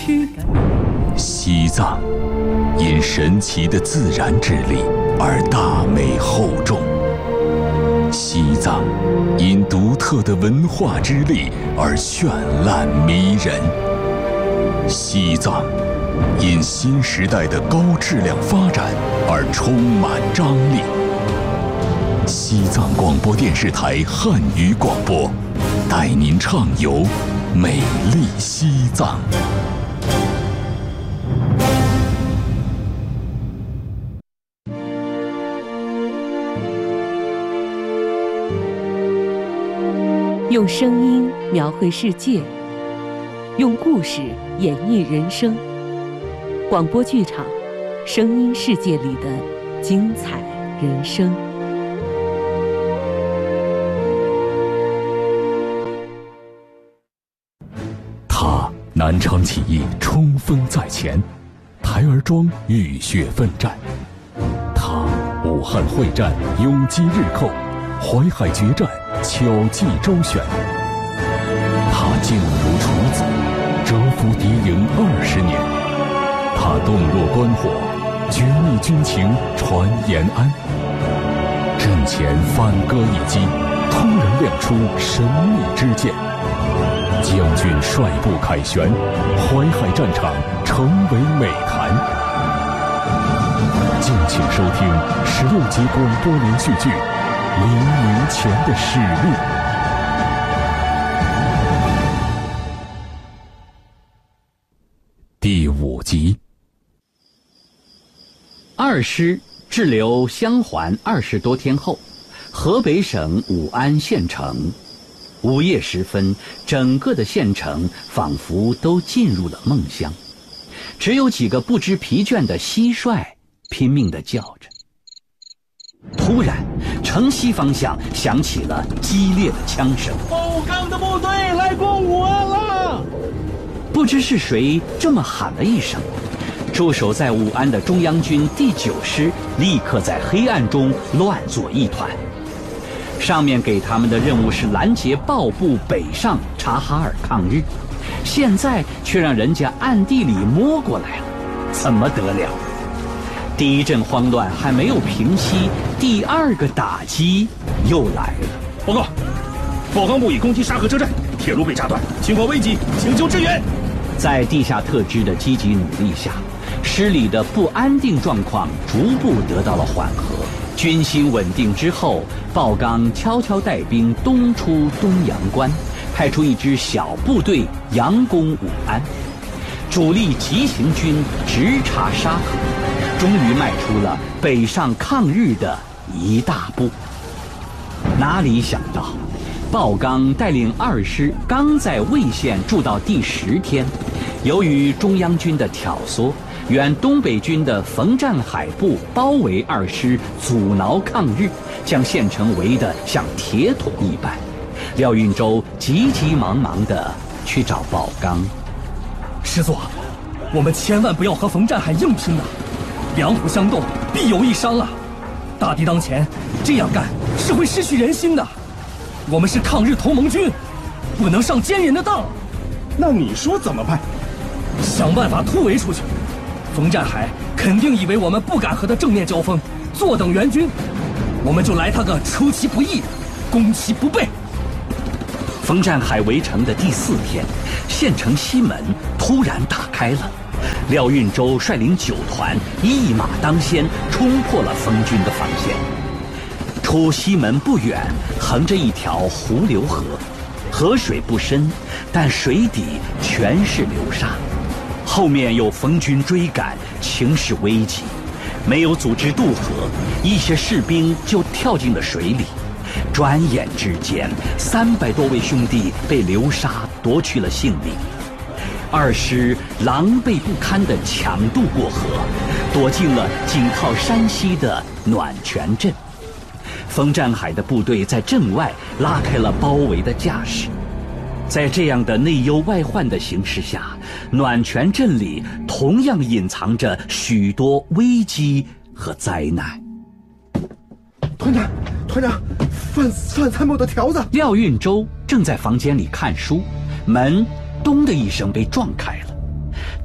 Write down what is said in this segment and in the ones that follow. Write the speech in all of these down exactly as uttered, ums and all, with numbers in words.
驱赶。 西藏因神奇的自然之力而大美厚重，西藏因独特的文化之力而绚烂迷人，西藏因新时代的高质量发展而充满张力。西藏广播电视台汉语广播，带您畅游美丽西藏。 用声音描绘世界，用故事演绎人生。广播剧场，声音世界里的精彩人生。 他南昌起义冲锋在前，台儿庄浴血奋战；他武汉会战永击日寇，淮海决战巧计周旋。他劲如处子，蛰伏敌营二十年。他洞若观火，绝密军情传延安。阵前反戈一击，突然亮出神秘之剑。将军率部凯旋，淮海战场成为美谈。敬请收听十六集广播连续剧《黎明前的使命》第五集。 二师滞留襄环二十多天后，河北省武安县城。午夜时分，整个的县城仿佛都进入了梦乡，只有几个不知疲倦的蟋蟀拼命地叫着。突然，城西方向响起了激烈的枪声。 报刚的部队来攻武安了！ 不知是谁这么喊了一声，驻守在武安的中央军第九师立刻在黑暗中乱作一团。上面给他们的任务是拦截豹部北上察哈尔抗日，现在却让人家暗地里摸过来了，怎么得了？第一阵慌乱还没有平息，第二个打击又来了。 报告，报刚部已攻击沙河车站，铁路被炸断，情况危急，请求支援。 在地下特支的积极努力下，师里的不安定状况逐步得到了缓和。军心稳定之后，鲍刚悄悄带兵东出东阳关，派出一支小部队佯攻武安，主力急行军直插沙河，终于迈出了北上抗日的一大步。哪里想到，鲍刚带领二师刚在魏县驻到第十天，由于中央军的挑唆，原东北军的冯占海部包围二师，阻挠抗日，将县城围得像铁桶一般。廖运周急急忙忙地去找鲍刚。 师座，我们千万不要和冯占海硬拼呐，两虎相斗，必有一伤啊！大敌当前，这样干是会失去人心的。我们是抗日同盟军，不能上奸人的当。 那你说怎么办？ 想办法突围出去。冯占海肯定以为我们不敢和他正面交锋，坐等援军，我们就来他个出其不意，攻其不备。 冯占海围城的第四天，县城西门突然打开了，廖运周率领九团一马当先，冲破了冯军的防线。出西门不远，横着一条胡流河，河水不深，但水底全是流沙。后面有冯军追赶，情势危急，没有组织渡河，一些士兵就跳进了水里。转眼之间，三百多位兄弟被流沙夺去了性命。二师狼狈不堪地抢渡过河，躲进了紧靠山西的暖泉镇。冯占海的部队在镇外拉开了包围的架势。在这样的内忧外患的形势下，暖泉镇里同样隐藏着许多危机和灾难。 团长，团长，范范参谋的条子。 廖运周正在房间里看书，门咚的一声被撞开了。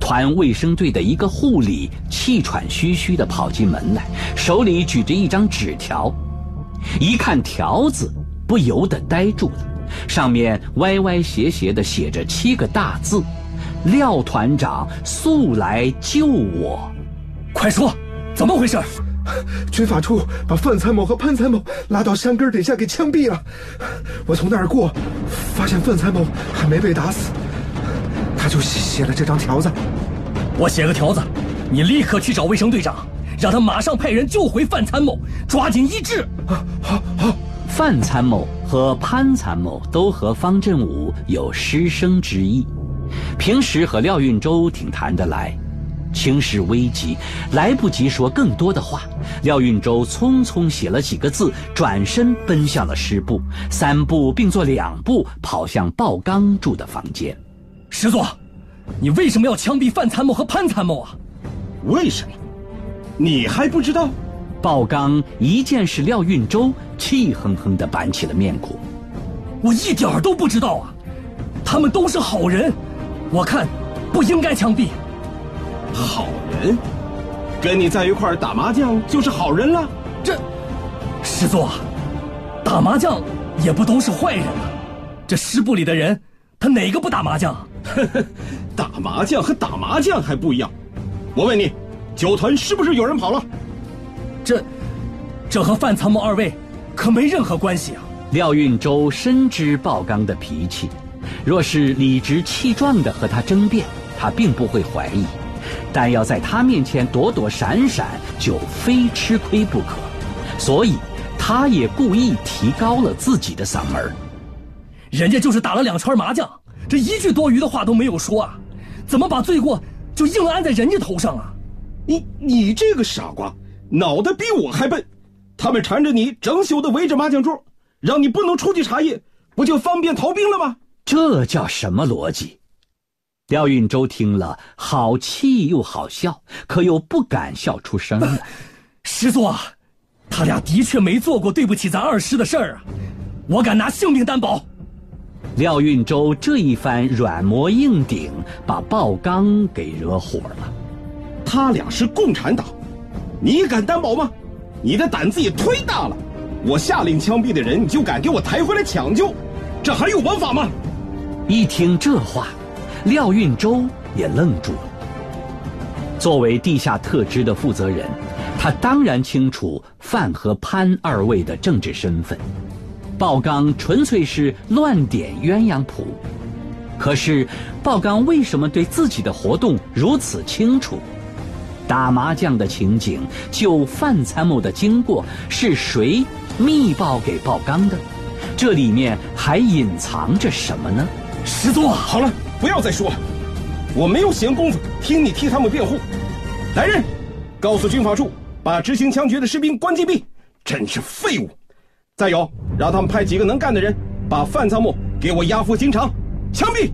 团卫生队的一个护理气喘吁吁地跑进门来，手里举着一张纸条。一看条子，不由得呆住了，上面歪歪斜斜地写着七个大字：廖团长速来救我。 快说，怎么回事？ 军法处把范参谋和潘参谋拉到山根底下给枪毙了。我从那儿过，发现范参谋还没被打死，他就写了这张条子。 我写个条子，你立刻去找卫生队长，让他马上派人救回范参谋，抓紧医治。 啊，好好。 范参谋和潘参谋都和方振武有师生之意，平时和廖运周挺谈得来。情势危急，来不及说更多的话，廖运周匆匆写了几个字，转身奔向了师部，三步并作两步跑向鲍刚住的房间。 师座，你为什么要枪毙范参谋和潘参谋啊？ 为什么？你还不知道？ 鲍刚一见是廖运周，气哼哼地板起了面孔。 我一点儿都不知道啊，他们都是好人，我看不应该枪毙。 好人？跟你在一块儿打麻将就是好人了？ 这，师座，打麻将也不都是坏人啊。这师部里的人，他哪个不打麻将？ 打麻将和打麻将还不一样。我问你，九团是不是有人跑了？ 这，这和范参谋二位可没任何关系啊。 廖运周深知鲍刚的脾气，若是理直气壮地和他争辩，他并不会怀疑。但要在他面前躲躲闪闪，就非吃亏不可，所以他也故意提高了自己的嗓门。 人家就是打了两圈麻将，这一句多余的话都没有说啊，怎么把罪过就硬安在人家头上啊？ 你你这个傻瓜，脑袋比我还笨！他们缠着你整宿的围着麻将桌，让你不能出去茶叶，不就方便逃兵了吗？ 这叫什么逻辑？廖运周听了，好气又好笑，可又不敢笑出声来。 师座，他俩的确没做过对不起咱二师的事儿啊，我敢拿性命担保。 廖运周这一番软磨硬顶，把鲍刚给惹火了。 他俩是共产党，你敢担保吗？你的胆子也忒大了！我下令枪毙的人，你就敢给我抬回来抢救，这还有王法吗？ 一听这话，廖运周也愣住了。作为地下特支的负责人，他当然清楚范和潘二位的政治身份。鲍刚纯粹是乱点鸳鸯谱，可是鲍刚为什么对自己的活动如此清楚？打麻将的情景，救范参谋的经过，是谁密报给鲍刚的？这里面还隐藏着什么呢？ 师座， 好了，不要再说了，我没有闲工夫听你替他们辩护。来人，告诉军法处，把执行枪决的士兵关禁闭，真是废物。再有，让他们派几个能干的人，把范参谋给我押赴刑场，枪毙。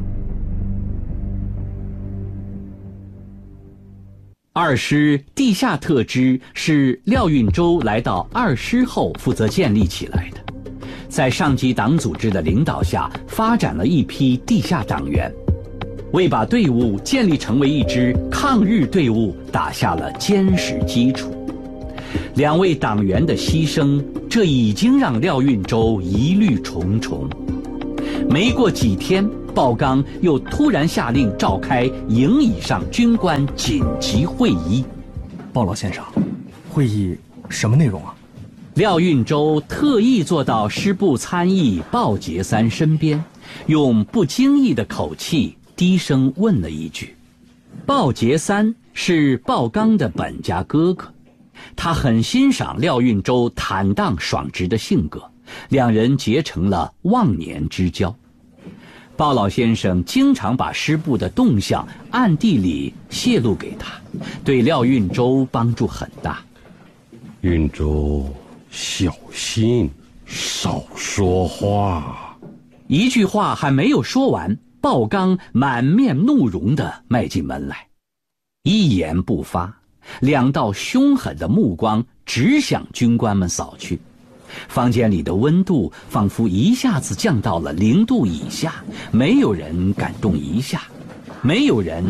二师地下特支是廖运周来到二师后负责建立起来的，在上级党组织的领导下，发展了一批地下党员，为把队伍建立成为一支抗日队伍打下了坚实基础。两位党员的牺牲，这已经让廖运周疑虑重重。没过几天，鲍刚又突然下令召开营以上军官紧急会议。 鲍老先生，会议什么内容啊？ 廖运周特意坐到师部参议鲍杰三身边，用不经意的口气低声问了一句。鲍杰三是鲍刚的本家哥哥，他很欣赏廖运周坦荡爽直的性格，两人结成了忘年之交。鲍老先生经常把师部的动向暗地里泄露给他，对廖运周帮助很大。 运周，小心，少说话。 一句话还没有说完，鲍刚满面怒容地迈进门来，一言不发，两道凶狠的目光直向军官们扫去。房间里的温度仿佛一下子降到了零度以下，没有人敢动一下，没有人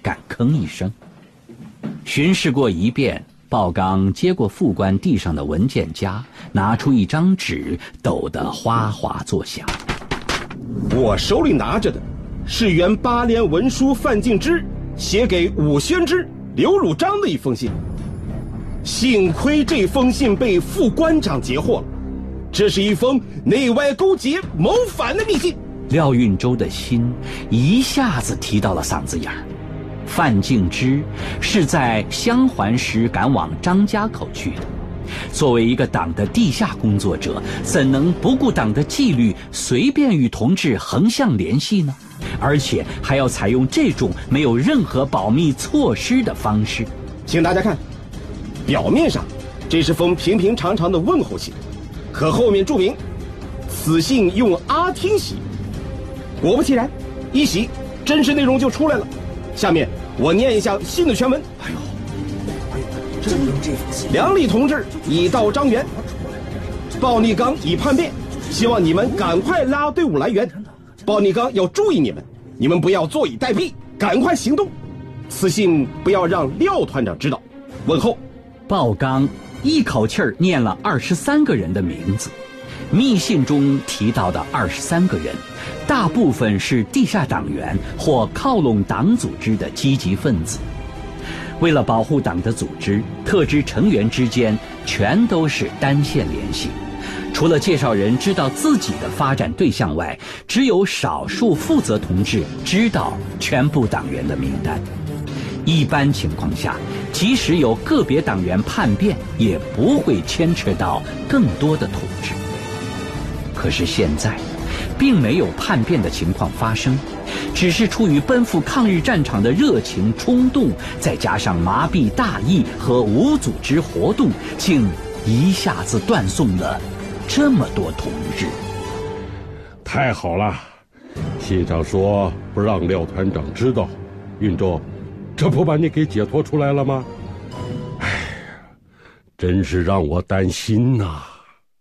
敢吭一声。巡视过一遍，鲍刚接过副官地上的文件夹，拿出一张纸，抖得哗哗作响。 我手里拿着的是原八连文书范敬之写给武宣之、刘汝章的一封信。幸亏这封信被副官长截获了，这是一封内外勾结、谋反的密信。 廖运周的心一下子提到了嗓子眼儿。范敬之是在襄垣时赶往张家口去的，作为一个党的地下工作者，怎能不顾党的纪律，随便与同志横向联系呢？而且还要采用这种没有任何保密措施的方式。 请大家看，表面上这是封平平常常的问候信，可后面注明此信用阿听洗。果不其然，一洗真实内容就出来了。下面我念一下信的全文。哎呦，真有这封信。梁立同志已到张园，鲍立刚已叛变，希望你们赶快拉队伍来援。鲍立刚要注意你们，你们不要坐以待毙，赶快行动。此信不要让廖团长知道。问候。 鲍刚一口气儿念了二十三个人的名字。密信中提到的二十三个人，大部分是地下党员或靠拢党组织的积极分子。为了保护党的组织，特支成员之间全都是单线联系。除了介绍人知道自己的发展对象外，只有少数负责同志知道全部党员的名单。一般情况下，即使有个别党员叛变，也不会牵扯到更多的同志。可是现在并没有叛变的情况发生，只是出于奔赴抗日战场的热情冲动，再加上麻痹大意和无组织活动，竟一下子断送了这么多同志。 太好了，信上说不让廖团长知道，运周，这不把你给解脱出来了吗？哎呀，真是让我担心呐、啊。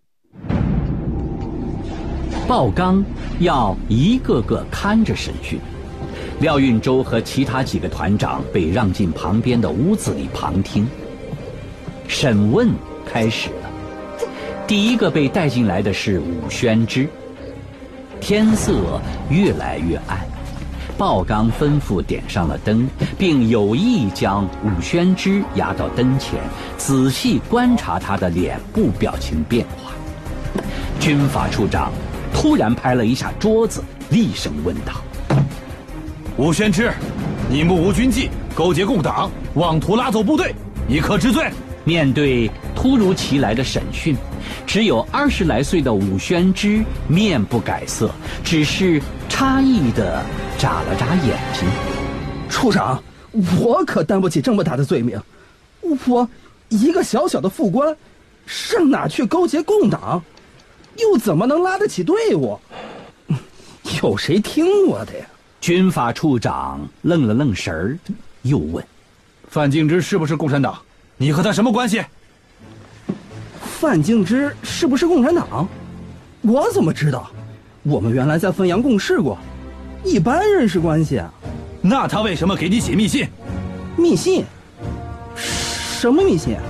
鲍刚要一个个看着审讯，廖运周和其他几个团长被让进旁边的屋子里旁听。审问开始了，第一个被带进来的是武宣之。天色越来越暗，鲍刚吩咐点上了灯，并有意将武宣之押到灯前，仔细观察他的脸部表情变化。军法处长突然拍了一下桌子，厉声问道：“ 武宣之，你目无军纪，勾结共党，妄图拉走部队，你可知罪？” 面对突如其来的审讯，只有二十来岁的武宣之面不改色，只是诧异地眨了眨眼睛。 处长，我可担不起这么大的罪名，我一个小小的副官，上哪去勾结共党？又怎么能拉得起队伍？有谁听我的呀？ 军法处长愣了愣神儿，又问：“ 范敬之是不是共产党？你和他什么关系？” 范敬之是不是共产党？我怎么知道？我们原来在汾阳共事过，一般认识关系啊。 那他为什么给你写密信？ 密信？什么密信？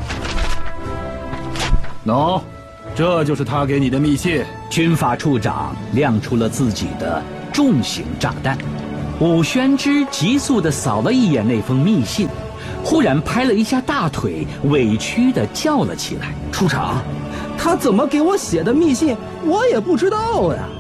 喏、no, 这就是他给你的密信。 军法处长亮出了自己的重型炸弹。武宣之急速地扫了一眼那封密信，忽然拍了一下大腿，委屈地叫了起来：“ 处长，他怎么给我写的密信，我也不知道呀。”